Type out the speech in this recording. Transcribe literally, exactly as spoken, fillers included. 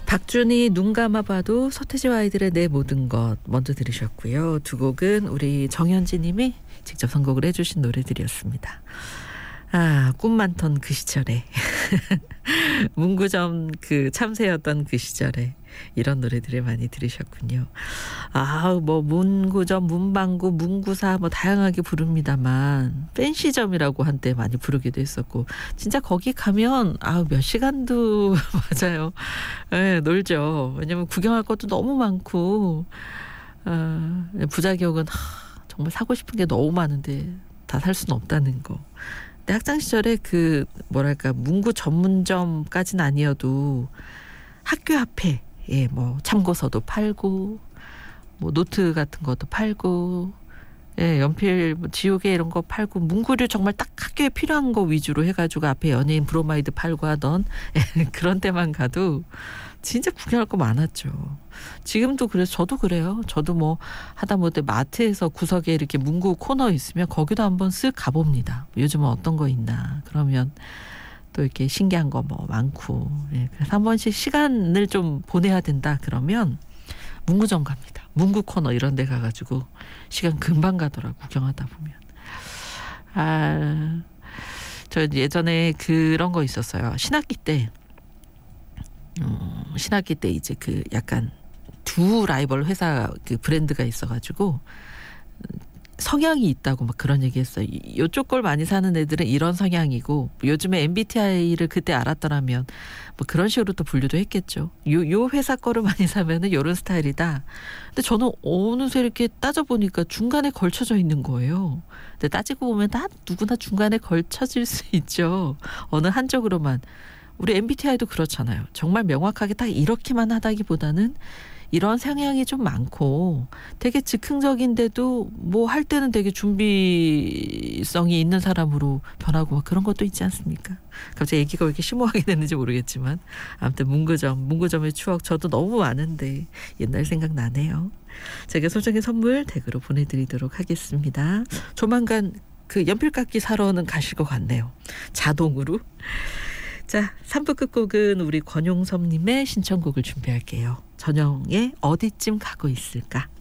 박준희 눈 감아봐도 서태지와 아이들의 내 모든 것 먼저 들으셨고요. 두 곡은 우리 정현지 님이 직접 선곡을 해주신 노래들이었습니다. 아, 꿈 많던 그 시절에 문구점 그 참새였던 그 시절에 이런 노래들을 많이 들으셨군요. 아, 뭐 문구점, 문방구, 문구사 뭐 다양하게 부릅니다만 팬시점이라고 한때 많이 부르기도 했었고 진짜 거기 가면 아, 몇 시간도 맞아요. 네, 놀죠. 왜냐면 구경할 것도 너무 많고 아, 부작용은 하, 정말 사고 싶은 게 너무 많은데 다 살 수는 없다는 거. 학창 시절에 그 뭐랄까 문구 전문점까지는 아니어도 학교 앞에 예, 뭐 참고서도 팔고 뭐 노트 같은 것도 팔고 예, 연필, 뭐 지우개 이런 거 팔고 문구류 정말 딱 학교에 필요한 거 위주로 해가지고 앞에 연예인 브로마이드 팔고 하던 예, 그런 데만 가도 진짜 구경할 거 많았죠. 지금도 그래서 저도 그래요. 저도 뭐 하다못해 마트에서 구석에 이렇게 문구 코너 있으면 거기도 한번 쓱 가봅니다. 요즘은 어떤 거 있나. 그러면 또 이렇게 신기한 거 뭐 많고. 예, 그래서 한 번씩 시간을 좀 보내야 된다. 그러면 문구점 갑니다. 문구 코너 이런 데 가가지고 시간 금방 가더라고 구경하다 보면. 아, 저 예전에 그런 거 있었어요. 신학기 때. 음, 신학기 때 이제 그 약간 두 라이벌 회사 그 브랜드가 있어가지고 성향이 있다고 막 그런 얘기했어요. 이쪽 걸 많이 사는 애들은 이런 성향이고 요즘에 엠비티아이를 그때 알았더라면 뭐 그런 식으로 또 분류도 했겠죠. 요, 요 회사 거를 많이 사면은 요런 스타일이다. 근데 저는 어느새 이렇게 따져보니까 중간에 걸쳐져 있는 거예요. 근데 따지고 보면 다 누구나 중간에 걸쳐질 수 있죠. 어느 한쪽으로만. 우리 엠비티아이도 그렇잖아요. 정말 명확하게 딱 이렇게만 하다기보다는 이런 성향이 좀 많고 되게 즉흥적인데도 뭐 할 때는 되게 준비성이 있는 사람으로 변하고 막 그런 것도 있지 않습니까? 갑자기 얘기가 왜 이렇게 심오하게 됐는지 모르겠지만 아무튼 문구점, 문구점의 추억 저도 너무 많은데 옛날 생각나네요. 제가 소정의 선물 댁으로 보내드리도록 하겠습니다. 조만간 그 연필깎이 사러는 가실 것 같네요. 자동으로. 자, 삼 부 끝곡은 우리 권용섭님의 신청곡을 준비할게요. 전영의 어디쯤 가고 있을까?